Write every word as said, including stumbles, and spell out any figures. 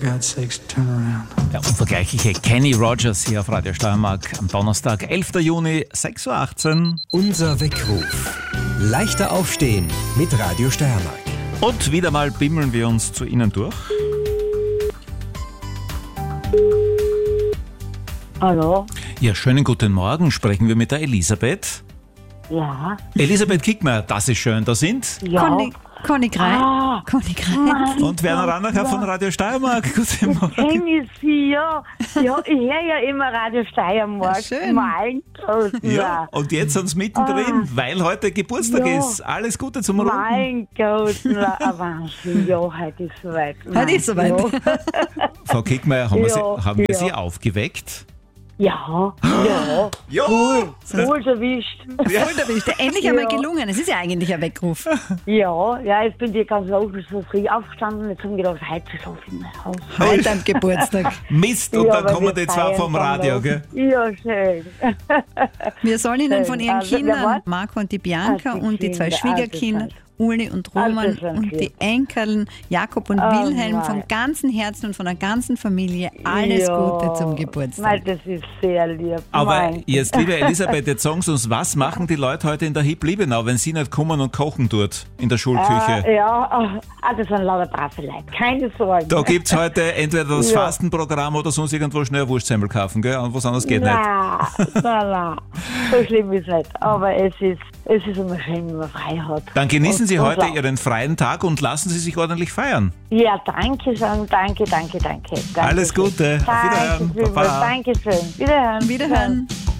God's sakes, turn around. Der unvergleichliche Kenny Rogers hier auf Radio Steiermark am Donnerstag, elfter Juni, sechs Uhr achtzehn. Unser Weckruf. Leichter aufstehen mit Radio Steiermark. Und wieder mal bimmeln wir uns zu Ihnen durch. Hallo? Ja, schönen guten Morgen. Sprechen wir mit der Elisabeth. Ja. Elisabeth Kickmeier, das ist schön. Da sind Ja. Conny, Conny Kreis. Ah, Conny Kreis. und Werner Rannacher von Radio Steiermark. Guten Morgen. kenn ich Sie, ja. Ja, ich höre ja immer Radio Steiermark. Schön. Mein Gott, Ja, und jetzt sind Sie mittendrin, weil heute Geburtstag Ja. ist. Alles Gute zum Runden. Mein Gott, na, ein Wahnsinn. Ja, heute ist soweit. Heute ist soweit. Ja, Frau Kickmeier, haben, wir, Ja, Sie, haben wir ja. Sie aufgeweckt? ja, ja. Ja! Cool, cool erwischt. Voll erwischt. Endlich einmal Ja. gelungen. Es ist ja eigentlich ein Weckruf. Ja, ja, jetzt bin ich ganz oben so früh aufgestanden. Jetzt haben wir gedacht, heute schlafe ich mal aus. Heute am Geburtstag. Mist, und Ja, dann weil kommen wir die zwei feiern vom dann Radio, noch. gell? Ja, schön. Wir sollen Ihnen von Ihren Also, wer Kindern, war? Marco und die Bianca Ah, die und die zwei Kinder, Schwiegerkinder, also, Uli und Roman Also, schon und die lieb. Enkeln, Jakob und Oh, Wilhelm, mein. von ganzem Herzen und von der ganzen Familie alles Ja. Gute zum Geburtstag. Nein, das ist sehr lieb. Aber Mein. jetzt, liebe Elisabeth, jetzt sagen Sie uns, was machen die Leute heute in der Hip Liebenau, wenn Sie nicht kommen und kochen dort in der Schulküche? Äh, ja, ah, das sind lauter brave Leute. Keine Sorgen. Da gibt es heute entweder das Ja. Fastenprogramm oder sonst irgendwo schnell Wurstsemmel kaufen, gell? Und was anderes geht nicht. Nein, nein, nein. So schlimm ist es nicht. Aber es ist, es ist immer schön, wenn man frei hat. Dann genießen Und- Sie und heute so. Ihren freien Tag und lassen Sie sich ordentlich feiern. Ja, danke schön. Danke, danke, danke. danke Alles Gute. Auf Danke, Wiederhören. Silber. Baba. Danke schön. Wiederhören. Wiederhören.